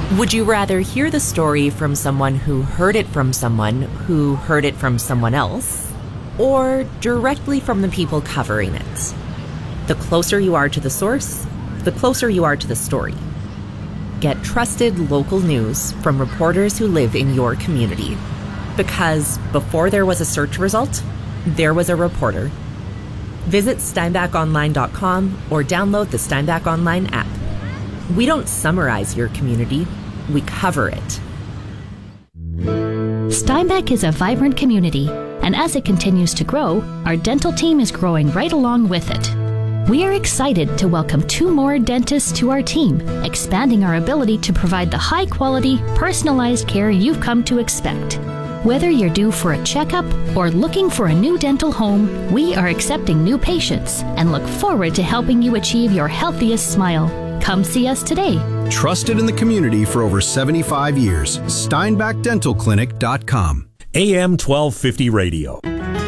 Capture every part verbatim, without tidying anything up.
Would you rather hear the story from someone who heard it from someone who heard it from someone else, or directly from the people covering it? The closer you are to the source, the closer you are to the story. Get trusted local news from reporters who live in your community. Because before there was a search result, there was a reporter. Visit steinbach online dot com or download the Steinbach Online app. We don't summarize your community, we cover it. Steinbach is a vibrant community, and as it continues to grow, our dental team is growing right along with it. We are excited to welcome two more dentists to our team, expanding our ability to provide the high-quality, personalized care you've come to expect. Whether you're due for a checkup or looking for a new dental home, we are accepting new patients and look forward to helping you achieve your healthiest smile. Come see us today. Trusted in the community for over seventy-five years. steinbach dental clinic dot com. A M twelve fifty Radio.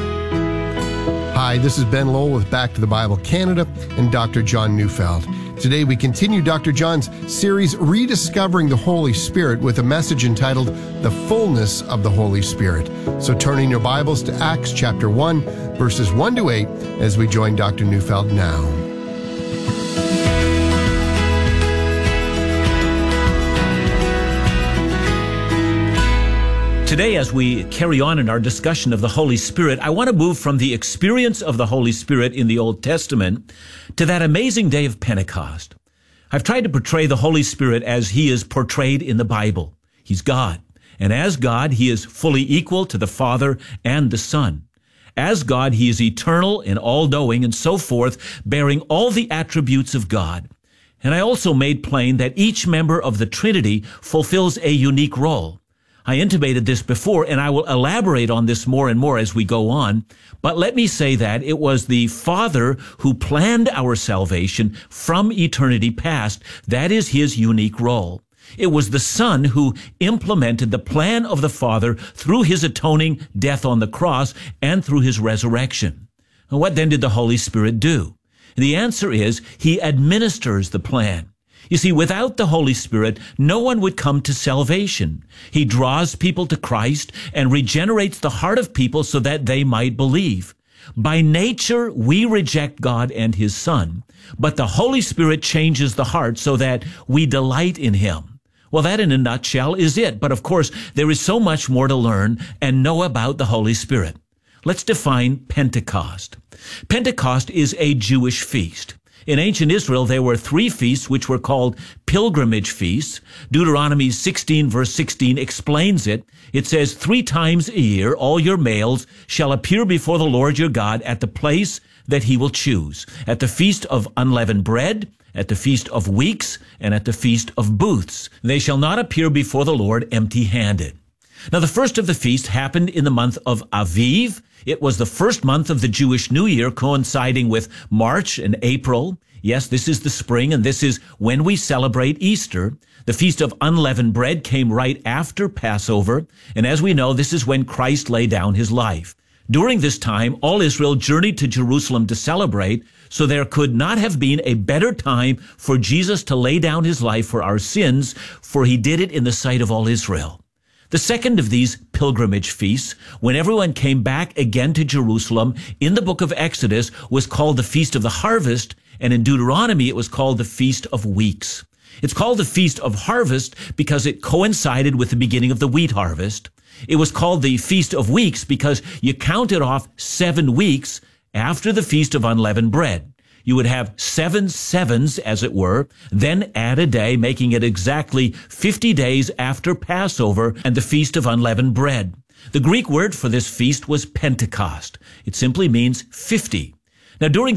Hi, this is Ben Lowell with Back to the Bible Canada and Doctor John Neufeld. Today we continue Doctor John's series Rediscovering the Holy Spirit with a message entitled The Fullness of the Holy Spirit. So turn in your Bibles to Acts chapter one, verses one to eight as we join Doctor Neufeld now. Today, as we carry on in our discussion of the Holy Spirit, I want to move from the experience of the Holy Spirit in the Old Testament to that amazing day of Pentecost. I've tried to portray the Holy Spirit as he is portrayed in the Bible. He's God, and as God, he is fully equal to the Father and the Son. As God, he is eternal and all-knowing and so forth, bearing all the attributes of God. And I also made plain that each member of the Trinity fulfills a unique role. I intimated this before, and I will elaborate on this more and more as we go on. But let me say that it was the Father who planned our salvation from eternity past. That is his unique role. It was the Son who implemented the plan of the Father through his atoning death on the cross and through his resurrection. And what then did the Holy Spirit do? The answer is he administers the plan. You see, without the Holy Spirit, no one would come to salvation. He draws people to Christ and regenerates the heart of people so that they might believe. By nature, we reject God and his Son, but the Holy Spirit changes the heart so that we delight in him. Well, that in a nutshell is it. But of course, there is so much more to learn and know about the Holy Spirit. Let's define Pentecost. Pentecost is a Jewish feast. In ancient Israel, there were three feasts which were called pilgrimage feasts. Deuteronomy sixteen verse sixteen explains it. It says, three times a year all your males shall appear before the Lord your God at the place that he will choose, at the feast of unleavened bread, at the feast of weeks, and at the feast of booths. They shall not appear before the Lord empty-handed. Now, the first of the feasts happened in the month of Aviv. It was the first month of the Jewish New Year, coinciding with March and April. Yes, this is the spring, and this is when we celebrate Easter. The Feast of Unleavened Bread came right after Passover, and as we know, this is when Christ laid down his life. During this time, all Israel journeyed to Jerusalem to celebrate, so there could not have been a better time for Jesus to lay down his life for our sins, for he did it in the sight of all Israel. The second of these pilgrimage feasts, when everyone came back again to Jerusalem, in the book of Exodus, was called the Feast of the Harvest, and in Deuteronomy it was called the Feast of Weeks. It's called the Feast of Harvest because it coincided with the beginning of the wheat harvest. It was called the Feast of Weeks because you counted off seven weeks after the Feast of Unleavened Bread. You would have seven sevens, as it were, then add a day, making it exactly fifty days after Passover and the Feast of Unleavened Bread. The Greek word for this feast was Pentecost. It simply means fifty. Now, during